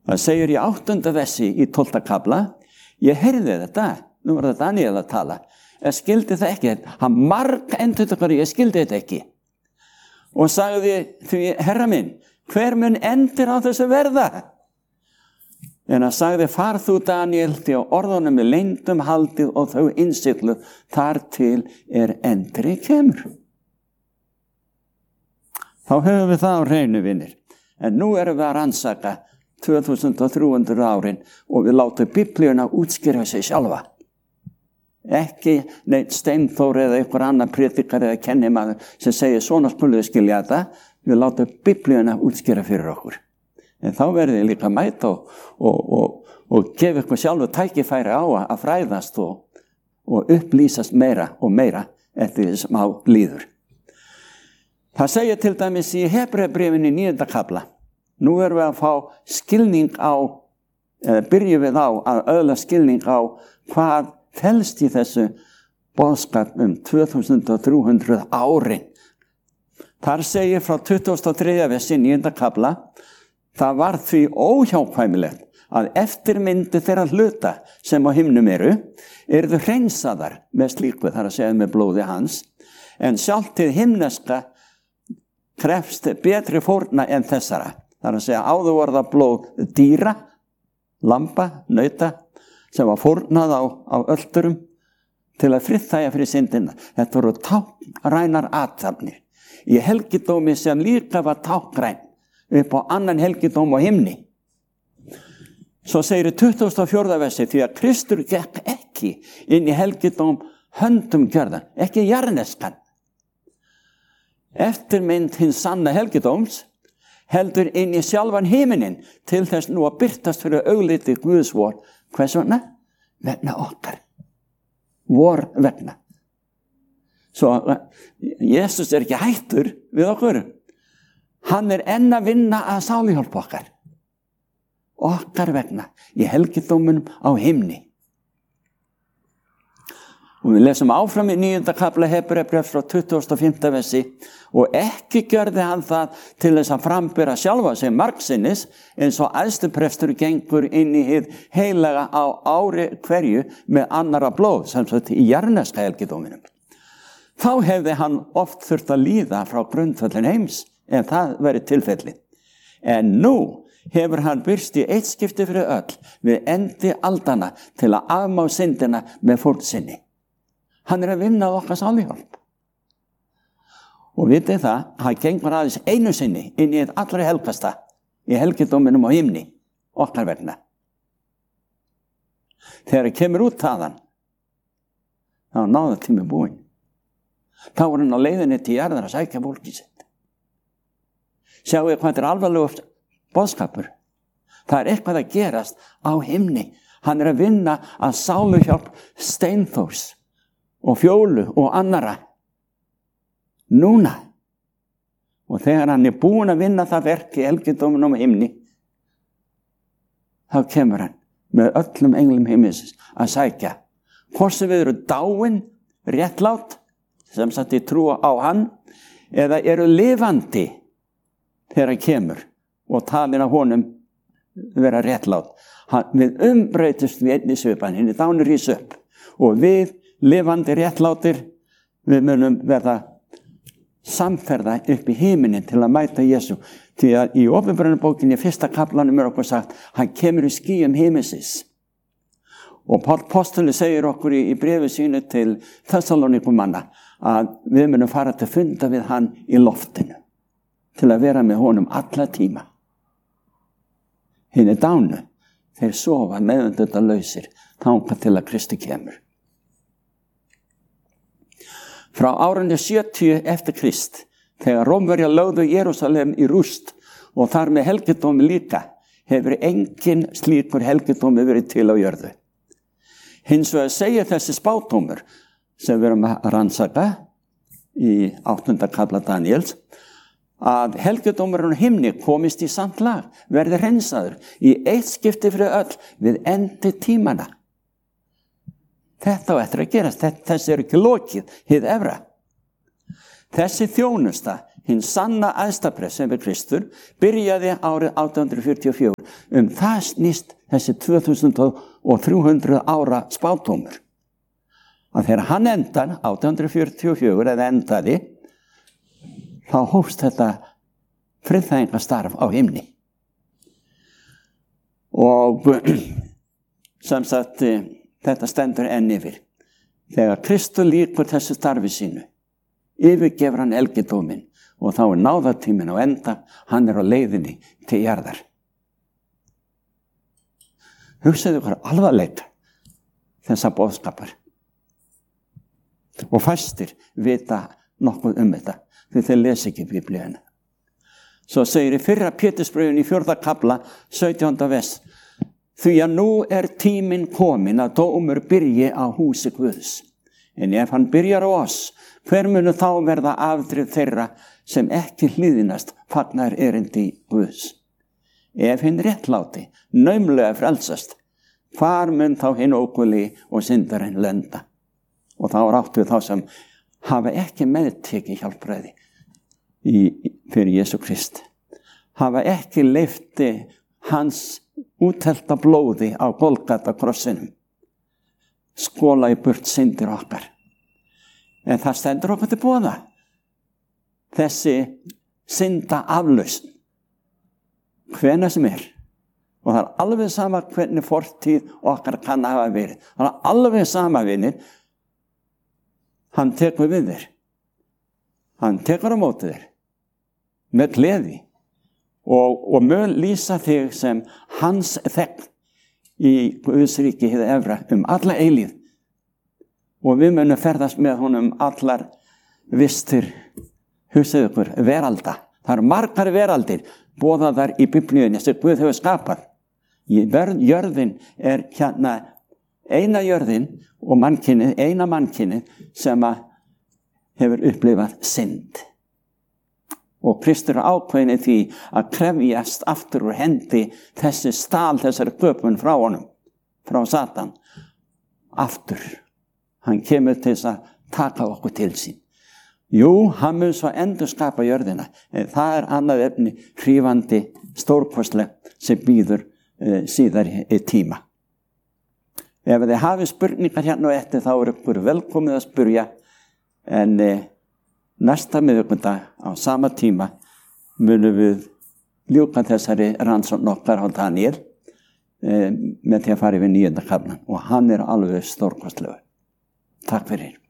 Það segir í 8. versi í 12. kafla, ég heyrði þetta, nú var það Daniel að tala, ég skildi það ekki, hann marg endurtekur, ég skildi þetta ekki. Og sagði því, herra minn, hver mun endir á þessu verða? En hann sagði, far þú Daniel, því að orðunum er leyndum haldið og þau innsiglu, þar til endri kemur. Þá höfum við það á hreinu, vinir. En nú erum við að rannsaka 2300 árin og við látum Biblíuna útskýra sig sjálfa. Ekki neitt Steinþór eða einhver annar predikar eða kennimaður sem segir svona skuluð skilja þetta. Við látum Biblíuna útskýra fyrir okkur. En þá verður þið líka mæta og gefa ykkur sjálfu tækifæri á að fræðast og upplýsast meira og meira eftir því sem á líður. Það segir til dæmis í Hebreabréfinu 9. kafla. Nú erum við að fá skilning á, eða byrjum við á að öðla skilning á hvað felst í þessu boðskap 2300 árin. Þar segir frá 23. versi 9. kafla, það var því óhjákvæmilegt að eftirmyndi þeirra hluta sem á himnum eru hreinsaðar með slíku, þar að segja með blóði hans, en sjálft hið himneska krefst betri fórna en þessara. Það að segja áður var það blóð dýra, lamba, nauta, sem var fórnað á öldurum til að friðþægja fyrir syndina. Þetta voru táknrænar athafnir. Í helgidómi sem líka var táknræn upp á annan helgidóm á himni. Svo segir í 24. versi, því að Kristur gekk ekki inn í helgidóm höndum gjörðan, ekki jarðneskan. Eftirmynd hins sanna helgidóms heldur inn í sjálfan himinin til þess nú að birtast fyrir augliti Guðs vor. Hvers vegna? Vegna okkar. Vor vegna. Svo Jesus ekki hættur við okkur. Hann enn að vinna að sáluhjálpa okkar. Okkar vegna í helgidómunum á himni. Og við lesum áfram í 9. kafla Hebreabréfs frá 25. versi og ekki gjörði hann það til þess að frambera sjálfa sig margsinnis eins og æðstuprestur gengur inn í hið heilaga á ári hverju með annara blóð sem sagt í jarðneska helgidóminum. Þá hefði hann oft þurft að líða frá grundvöllin heims en það verið tilfelli. En nú hefur hann birst í eitt skipti fyrir öll við endi aldana til að afmá syndina með fórn sinni. Hann að vinna að okkar sáluhjálp. Og vitið það, hann gengur aðeins einu sinni inn í eitt allra helgasta í helgidóminum á himni, okkar vegna. Þegar hann kemur út þaðan, þá náðu tími búinn. Þá var hann á leiðinni til jarðar að sækja fólkið sitt. Sjáu hvað þetta alvarlegur boðskapur. Það eitthvað að gerast á himni. Hann að vinna að sáluhjálp Steinþórs og Fjólu og annara. Núna. Og þegar hann búinn að vinna það verk í helgidóminum á himni, þá kemur hann með öllum englum himins að sækja. Hvort sem við eru dáin, réttlát, sem sagt í trú á hann, eða eru lifandi þegar hann kemur og talin af honum vera réttlát. Við umbreytust við einni svipan, henni dánir rís upp og við lifandi réttlátir, við munum verða samferða upp í himinin til að mæta Jesú. Því að í Opinberunarbókinni 1. kaflanum okkur sagt, hann kemur í skýjum himinsins. Og Páll Postuli segir okkur í bréfi sínu til Þessalónikumanna að við munum fara til funda við hann í loftinu til að vera með honum alla tíma. Hinni dánu, þeir sofa meðvitundalausir þangað til að Kristi kemur. Frá árinu 70 eftir Krist, þegar Rómverjar lögðu Jerúsalem í rúst og þar með helgidómi líka, hefur engin slíkur helgidómi verið til á jörðu. Hins vegar segir þessi spádómur sem við erum að rannsaka í 8. kafla Daniels, að helgidómurinn á himni komist í samt lag, verði hreinsaður í eitt skipti fyrir öll við endi tímana. Þetta á eftir að gerast, þessi ekki lokið, hið efra. Þessi þjónusta hinn sanna æðstaprest sem Kristur, byrjaði árið 1844. Það snýst þessi 2300 ára spádómur. Að þegar hann endar 1844 eða endaði, þá hófst þetta friðþægingastarf á himni. Og sem sagt, þetta stendur enn yfir. Þegar Kristur lýkur þessu starfi sínu, yfirgefur hann elgidóminn og þá náðartíminn á enda, hann á leiðinni til jarðar. Hugsaðu ykkur alvarleika þessa boðskapar. Og fæstir vita nokkuð þetta, því þeir lesa ekki Biblíuna. Svo segir í 1. Pétursbréfinu í 4. kafla, 17. vers, því að nú tíminn kominn að dómur byrji á húsi Guðs. En ef hann byrjar á oss, hver munu þá verða afdrif þeirra sem ekki hlýðnast fagnar erindi Guðs? Ef hinn réttláti, naumlega frelsast, hvar mun þá hinn ókuli og syndarinn lenda? Og þá áttu við þá sem hafa ekki meðtekið hjálpræði fyrir Jesú Krist. Hafa ekki leyfti hans úthelta blóði á Golgata krossinum. Skóla í burt syndir okkar. En það stendur okkur til boða. Þessi synda aflausn. Hvenær sem Og það alveg sama hvernig fortíð okkar kann hafa verið. Það alveg sama, vinir. Hann tekur við þér. Hann tekur á móti þér. Með gleði. Og mun lýsa þig sem hans þegn í Guðs ríki hið efra alla eilíð. Og við munum ferðast með honum allar vistir, hugsaðu ykkur, veralda. Það margar veraldir boðaðar í Biblíunni sem Guð hefur skapað. Jörðin hérna eina jörðin og mannkynið, eina mannkynið sem hefur upplifað synd. Og Kristur ákveðin því að krefjast aftur úr hendi þessari göpun frá honum, frá Satan, aftur. Hann kemur til þess að taka okkur til sín. Jú, hann mun svo endur skapa jörðina, en það annað efni hrífandi, stórkostleg sem býður síðar í tíma. Ef þið hafið spurningar hérna og eftir, þá ykkur velkomið að spyrja, en næsta miðvikudag á sama tíma munum við ljúka þessari rannsókn okkar á Daniel með því að fara yfir 9. kaflan og hann alveg stórkostlegur. Takk fyrir.